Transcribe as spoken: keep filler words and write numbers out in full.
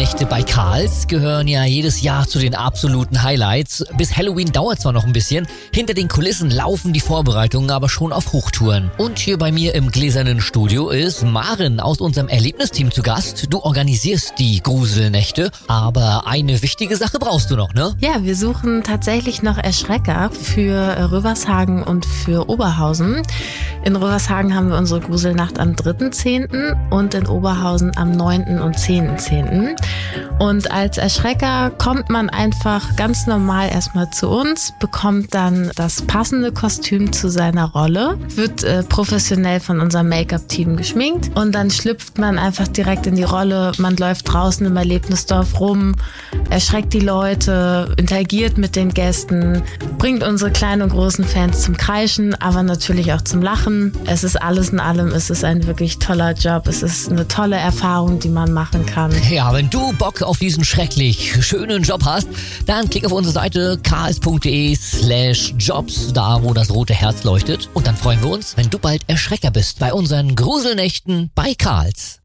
Gruselnächte bei Karls gehören ja jedes Jahr zu den absoluten Highlights. Bis Halloween dauert zwar noch ein bisschen, hinter den Kulissen laufen die Vorbereitungen aber schon auf Hochtouren. Und hier bei mir im gläsernen Studio ist Maren aus unserem Erlebnisteam zu Gast. Du organisierst die Gruselnächte, aber eine wichtige Sache brauchst du noch, ne? Ja, wir suchen tatsächlich noch Erschrecker für Rövershagen und für Oberhausen. In Rövershagen haben wir unsere Gruselnacht am dritten zehnten und in Oberhausen am neunten und zehnten zehnten Und als Erschrecker kommt man einfach ganz normal erstmal zu uns, bekommt dann das passende Kostüm zu seiner Rolle, wird äh, professionell von unserem Make-up-Team geschminkt und dann schlüpft man einfach direkt in die Rolle. Man läuft draußen im Erlebnisdorf rum, erschreckt die Leute, interagiert mit den Gästen, bringt unsere kleinen und großen Fans zum Kreischen, aber natürlich auch zum Lachen. Es ist alles in allem, es ist ein wirklich toller Job, es ist eine tolle Erfahrung, die man machen kann. Ja, wenn du Bock auf diesen schrecklich schönen Job hast, dann klick auf unsere Seite kls.de slash jobs, da wo das rote Herz leuchtet. Und dann freuen wir uns, wenn du bald Erschrecker bist bei unseren Gruselnächten bei Karls.